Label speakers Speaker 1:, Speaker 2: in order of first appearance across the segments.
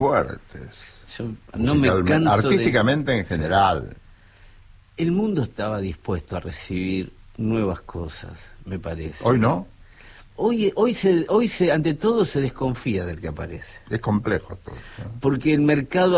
Speaker 1: fuertes.
Speaker 2: Yo no me canso
Speaker 1: artísticamente en general.
Speaker 2: El mundo estaba dispuesto a recibir nuevas cosas, me parece.
Speaker 1: ¿Hoy no?
Speaker 2: Hoy ante todo se desconfía del que aparece.
Speaker 1: Es complejo todo, ¿no?
Speaker 2: Porque el mercado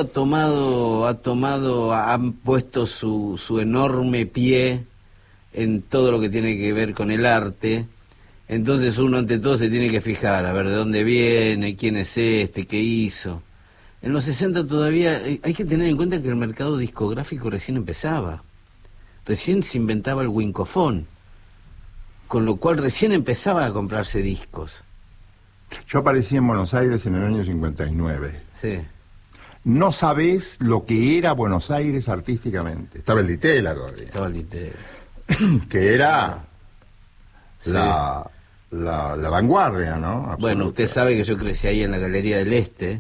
Speaker 2: ha puesto su enorme pie en todo lo que tiene que ver con el arte. Entonces uno ante todo se tiene que fijar, a ver de dónde viene, quién es este, qué hizo. En los 60 todavía hay que tener en cuenta que el mercado discográfico recién empezaba. Recién se inventaba el wincofón, con lo cual recién empezaban a comprarse discos.
Speaker 1: Yo aparecí en Buenos Aires en el año 59.
Speaker 2: Sí.
Speaker 1: No sabés lo que era Buenos Aires artísticamente. Estaba el Ditela todavía.
Speaker 2: Estaba el Ditela.
Speaker 1: Que era
Speaker 2: Sí.
Speaker 1: la vanguardia, ¿no? Absoluta.
Speaker 2: Bueno, usted sabe que yo crecí ahí en la Galería del Este,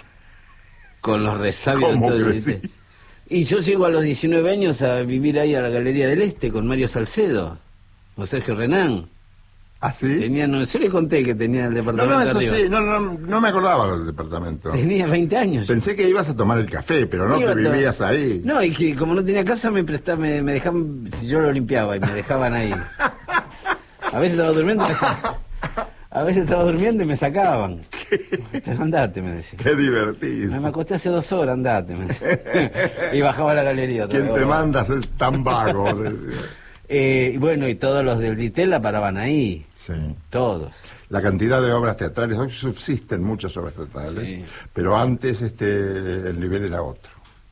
Speaker 2: con los resabios de
Speaker 1: ¿Cómo
Speaker 2: todo el
Speaker 1: crecí?
Speaker 2: Ditela. Y yo llego a los 19 años a vivir ahí a la Galería del Este con Mario Salcedo, con Sergio Renán.
Speaker 1: ¿Ah, sí?
Speaker 2: Yo le conté que tenía el departamento
Speaker 1: eso
Speaker 2: arriba.
Speaker 1: sí, no me acordaba del departamento.
Speaker 2: Tenía 20 años.
Speaker 1: Pensé que ibas a tomar el café, pero no, que vivías ahí.
Speaker 2: No, y que como no tenía casa me dejaban, si yo lo limpiaba y me dejaban ahí. A veces estaba durmiendo y me sacaban. Andate, me decía.
Speaker 1: Qué divertido.
Speaker 2: Me acosté hace 2 horas, andate, me decía. Y bajaba a la galería otra
Speaker 1: ¿Quién
Speaker 2: vez.
Speaker 1: te mandas es tan vago?
Speaker 2: Y bueno, y todos los del Ditela paraban ahí.
Speaker 1: Sí.
Speaker 2: Todos.
Speaker 1: La cantidad de obras teatrales, hoy subsisten muchas obras teatrales,
Speaker 2: Sí.
Speaker 1: pero antes el nivel era otro.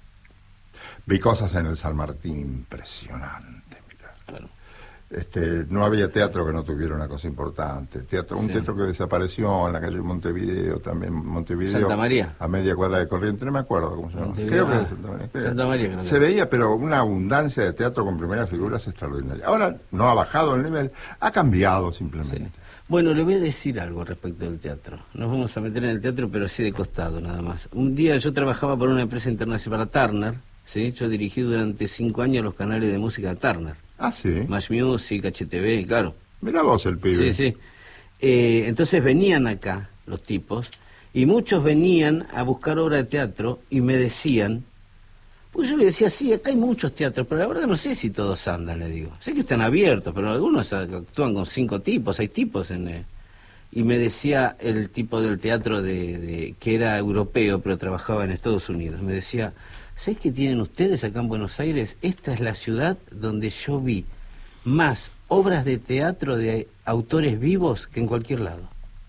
Speaker 1: Vi cosas en el San Martín impresionantes, mirá.
Speaker 2: Claro.
Speaker 1: No había teatro que no tuviera una cosa importante. Un teatro que desapareció en la calle Montevideo, también Montevideo.
Speaker 2: Santa María.
Speaker 1: A media cuadra de Corrientes, no me acuerdo cómo se llama. Creo que es Santa María.
Speaker 2: Santa María, creo que
Speaker 1: Se veía, pero una abundancia de teatro con primeras figuras extraordinaria. Ahora no ha bajado el nivel, ha cambiado simplemente.
Speaker 2: Sí. Bueno, le voy a decir algo respecto del teatro. Nos vamos a meter en el teatro, pero así de costado nada más. Un día yo trabajaba para una empresa internacional, para Turner, ¿sí? Yo dirigí durante 5 años los canales de música de Turner.
Speaker 1: Ah, sí.
Speaker 2: Match Music, HTV, claro.
Speaker 1: Mirá vos el pibe.
Speaker 2: Sí, sí. Entonces venían acá los tipos, y muchos venían a buscar obra de teatro y me decían, pues yo le decía, sí, acá hay muchos teatros, pero la verdad no sé si todos andan, le digo. Sé que están abiertos, pero algunos actúan con 5 tipos, 6 tipos y me decía el tipo del teatro que era europeo, pero trabajaba en Estados Unidos, me decía, ¿sabés qué tienen ustedes acá en Buenos Aires? Esta es la ciudad donde yo vi más obras de teatro de autores vivos que en cualquier lado.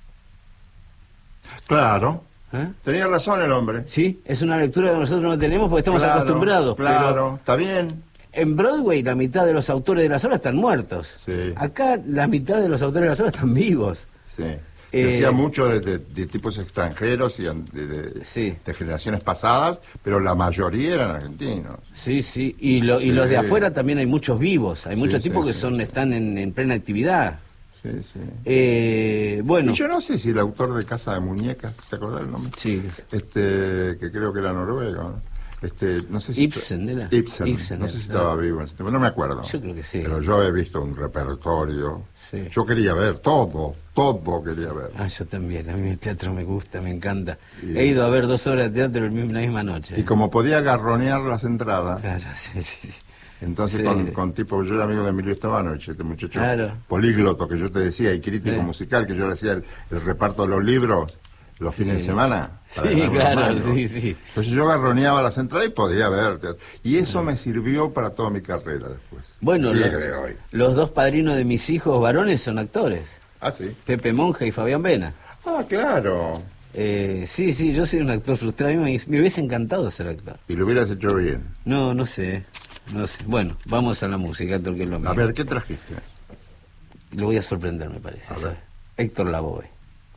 Speaker 1: Claro.
Speaker 2: ¿Eh?
Speaker 1: Tenía razón el hombre.
Speaker 2: Sí, es una lectura que nosotros no tenemos porque estamos
Speaker 1: Claro,
Speaker 2: acostumbrados.
Speaker 1: Claro,
Speaker 2: pero
Speaker 1: está bien.
Speaker 2: en Broadway la mitad de los autores de las obras están muertos.
Speaker 1: Sí.
Speaker 2: Acá la mitad de los autores de las obras están vivos.
Speaker 1: Sí. Se hacía mucho de tipos extranjeros y
Speaker 2: Sí.
Speaker 1: de generaciones pasadas, pero la mayoría eran argentinos.
Speaker 2: Sí, sí. Y los de afuera también hay muchos vivos. Hay muchos tipos que están en plena actividad.
Speaker 1: Sí, sí.
Speaker 2: Bueno.
Speaker 1: Y yo no sé si el autor de Casa de Muñecas, ¿te acordás el nombre?
Speaker 2: Sí.
Speaker 1: Que creo que era noruego, ¿no? No sé si
Speaker 2: Ibsen, ¿era?
Speaker 1: Ibsen, no sé si estaba vivo en ese tiempo, no me acuerdo.
Speaker 2: Yo creo que sí.
Speaker 1: Pero yo he visto un repertorio.
Speaker 2: Sí.
Speaker 1: Yo quería ver todo quería ver.
Speaker 2: Ah, yo también, a mí el teatro me gusta, me encanta. He ido a ver 2 obras de teatro la misma noche.
Speaker 1: Y como podía garronear las entradas,
Speaker 2: Claro, sí.
Speaker 1: entonces
Speaker 2: Sí.
Speaker 1: con tipo, yo era amigo de Emilio Estebanovich, este muchacho polígloto que yo te decía, y crítico musical, que yo le hacía el reparto de los libros los fines de semana.
Speaker 2: Sí, claro, sí.
Speaker 1: Entonces yo garroneaba las entradas y podía ver teatro. Y eso me sirvió para toda mi carrera después.
Speaker 2: Bueno,
Speaker 1: sí, creo hoy.
Speaker 2: Los 2 padrinos de mis hijos varones son actores.
Speaker 1: Ah, sí.
Speaker 2: Pepe Monja y Fabián Vena.
Speaker 1: Ah, claro.
Speaker 2: Sí, yo soy un actor frustrado. A mí me hubiese encantado ser actor.
Speaker 1: Y lo hubieras hecho bien.
Speaker 2: No sé. Bueno, vamos a la música, que es lo mío.
Speaker 1: A ver, ¿qué trajiste?
Speaker 2: Lo voy a sorprender, me parece.
Speaker 1: A ver.
Speaker 2: Héctor Lavoe.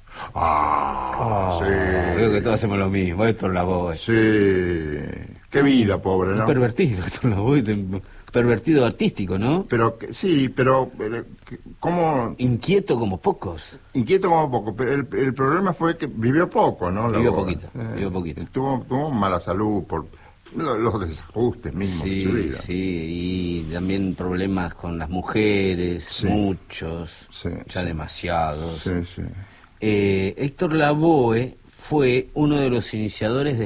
Speaker 1: Sí.
Speaker 2: Veo que todos hacemos lo mismo. Héctor Lavoe.
Speaker 1: Sí. Qué vida, pobre, ¿no?
Speaker 2: Un pervertido, Héctor Lavoe. Pervertido artístico, ¿no?
Speaker 1: Pero, ¿cómo?
Speaker 2: Inquieto como pocos.
Speaker 1: Inquieto como poco, pero el problema fue que vivió poco, ¿no?
Speaker 2: Vivió poquito.
Speaker 1: Tuvo mala salud por los desajustes mismos de su vida.
Speaker 2: Sí, y también problemas con las mujeres, muchos, ya demasiados.
Speaker 1: Sí.
Speaker 2: Héctor Lavoe fue uno de los iniciadores de